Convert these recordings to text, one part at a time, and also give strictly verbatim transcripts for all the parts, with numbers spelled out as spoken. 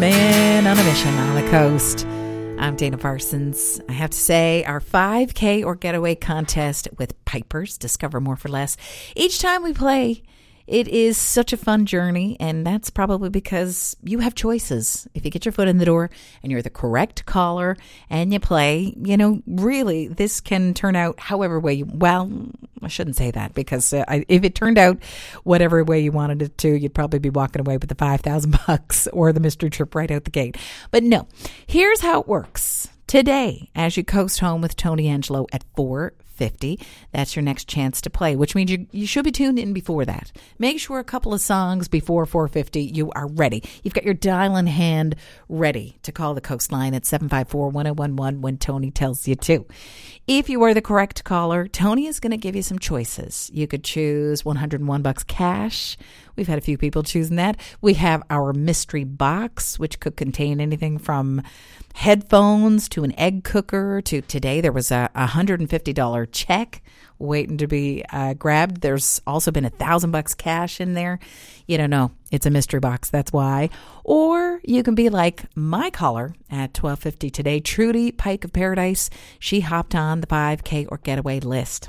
Man on a Mission on the Coast. I'm Dana Parsons. I have to say, our five K or Getaway contest with Pipers, Discover More for Less. Each time we play, it is such a fun journey, and that's probably because you have choices. If you get your foot in the door and you're the correct caller and you play, you know, really, this can turn out however way you, well, I shouldn't say that because uh, I, if it turned out whatever way you wanted it to, you'd probably be walking away with the five thousand bucks or the mystery trip right out the gate. But no, here's how it works. Today, as you coast home with Tony Angelo at four fifty, that's your next chance to play, which means you, you should be tuned in before that. Make sure a couple of songs before four fifty, you are ready. You've got your dial in hand ready to call the coastline at seven five four, one oh one one when Tony tells you to. If you are the correct caller, Tony is going to give you some choices. You could choose one hundred one bucks cash. We've had a few people choosing that. We have our mystery box, which could contain anything from headphones to an egg cooker to today there was a one hundred fifty dollars check waiting to be uh, grabbed. There's also been a thousand bucks cash in there. You don't know. It's a mystery box. That's why. Or you can be like my caller at twelve fifty today, Trudy Pike of Paradise. She hopped on the five K or Getaway list.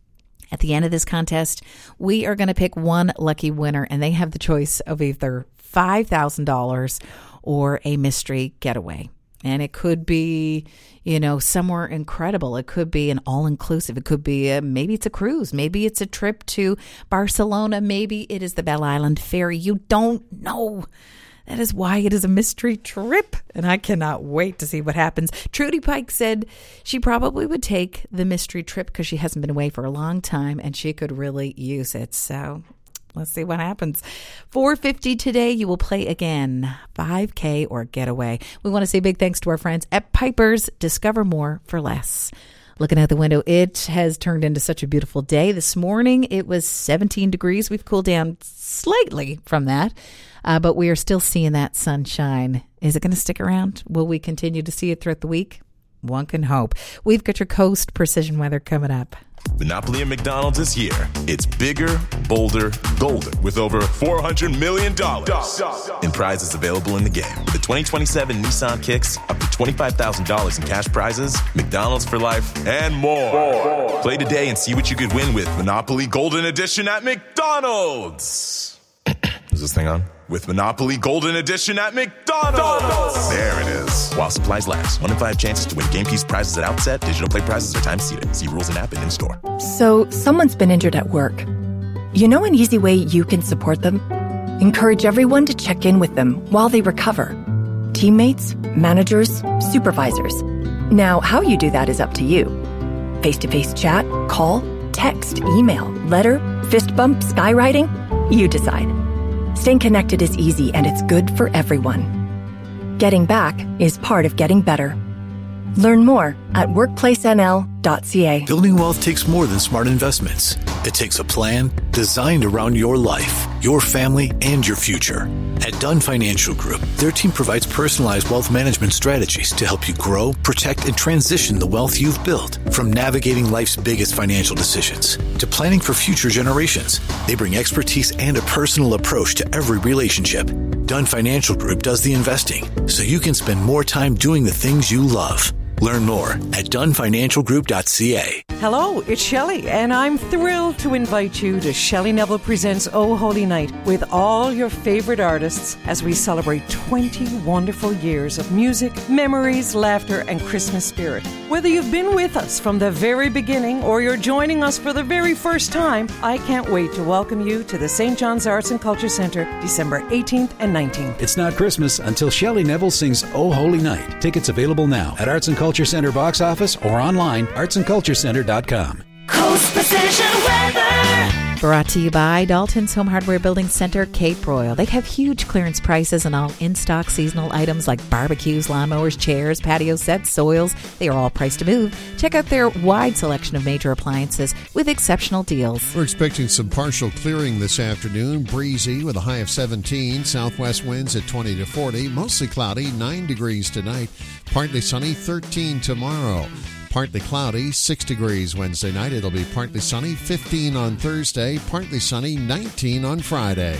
At the end of this contest, we are going to pick one lucky winner, and they have the choice of either five thousand dollars or a mystery getaway. And it could be, you know, somewhere incredible. It could be an all-inclusive. It could be, a, maybe it's a cruise. Maybe it's a trip to Barcelona. Maybe it is the Belle Island Ferry. You don't know. That is why it is a mystery trip. And I cannot wait to see what happens. Trudy Pike said she probably would take the mystery trip because she hasn't been away for a long time and she could really use it. So let's see what happens. four fifty today, you will play again. five K or Getaway. We want to say big thanks to our friends at Pipers. Discover more for less. Looking out the window, it has turned into such a beautiful day. This morning, it was seventeen degrees. We've cooled down slightly from that, uh, but we are still seeing that sunshine. Is it going to stick around? Will we continue to see it throughout the week? One can hope. We've got your Coast Precision Weather coming up. Monopoly and McDonald's is here. It's bigger, bolder, golden with over four hundred million dollars in prizes available in the game. With the twenty twenty-seven Nissan Kicks, up to twenty-five thousand dollars in cash prizes, McDonald's for life, and more. more. Play today and see what you could win with Monopoly Golden Edition at McDonald's. Is this thing on? With Monopoly Golden Edition at McDonald's. There it is. While supplies last. One in five chances to win game piece prizes at outset. Digital play prizes are time seated. See rules and app and in store. So, someone's been injured at work. You know an easy way you can support them? Encourage everyone to check in with them while they recover. Teammates, managers, supervisors. Now, how you do that is up to you. Face-to-face chat, call, text, email, letter, fist bump, skywriting? You decide. Staying connected is easy and it's good for everyone. Getting back is part of getting better. Learn more at workplace n l dot c a. Building wealth takes more than smart investments. It takes a plan designed around your life, your family, and your future. At Dunn Financial Group, their team provides personalized wealth management strategies to help you grow, protect, and transition the wealth you've built. From navigating life's biggest financial decisions to planning for future generations, they bring expertise and a personal approach to every relationship. Dunn Financial Group does the investing so you can spend more time doing the things you love. Learn more at dun financial group dot c a. Hello, it's Shelley, and I'm thrilled to invite you to Shelley Neville Presents Oh Holy Night with all your favorite artists as we celebrate twenty wonderful years of music, memories, laughter, and Christmas spirit. Whether you've been with us from the very beginning or you're joining us for the very first time, I can't wait to welcome you to the Saint John's Arts and Culture Center December eighteenth and nineteenth. It's not Christmas until Shelley Neville sings Oh Holy Night. Tickets available now at Arts and Culture Center box office or online, arts and culture center dot com. Coast Precision Weather. Brought to you by Dalton's Home Hardware Building Center, Cape Royal. They have huge clearance prices on all in-stock seasonal items like barbecues, lawnmowers, chairs, patio sets, soils. They are all priced to move. Check out their wide selection of major appliances with exceptional deals. We're expecting some partial clearing this afternoon. Breezy with a high of seventeen. Southwest winds at twenty to forty. Mostly cloudy, nine degrees tonight. Partly sunny, thirteen tomorrow. Partly cloudy, six degrees Wednesday night. It'll be partly sunny, fifteen on Thursday. Partly sunny, nineteen on Friday.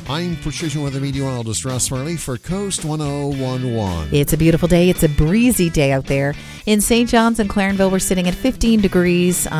I'm Precision Weather Meteorologist Russ Farley for Coast one oh one one. It's a beautiful day. It's a breezy day out there. In Saint John's and Clarenville, we're sitting at fifteen degrees.